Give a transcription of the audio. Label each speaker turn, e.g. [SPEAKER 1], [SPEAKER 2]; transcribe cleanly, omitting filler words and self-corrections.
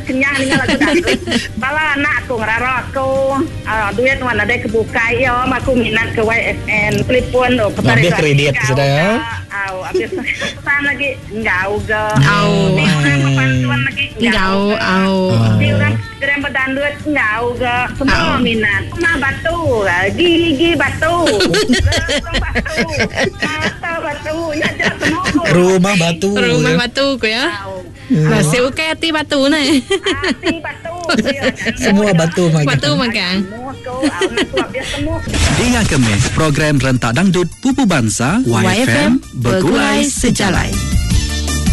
[SPEAKER 1] kenyang dengan lagu dangdut. Kalau anak aku ngerarok aku duit mana ada kebukai ya, aku minat ke YFN. Telepon
[SPEAKER 2] Habis kredit sudah ya.
[SPEAKER 1] Habis pesan lagi enggak uga. Bantuan lagi
[SPEAKER 3] enggak.
[SPEAKER 1] Di orang keren berdangdut enggak uga. Semua minat. Rumah batu, gigi batu. Mata batu, ya semua.
[SPEAKER 2] Rumah batu.
[SPEAKER 3] Rumah batu ko ya. Masih uke hati batu na.
[SPEAKER 1] Hati batu.
[SPEAKER 2] Semua batu makan.
[SPEAKER 3] Batu makan.
[SPEAKER 4] Dengar Kemis, program rentak dangdut Pupu Bangsa YFM Bergulai Sejalai.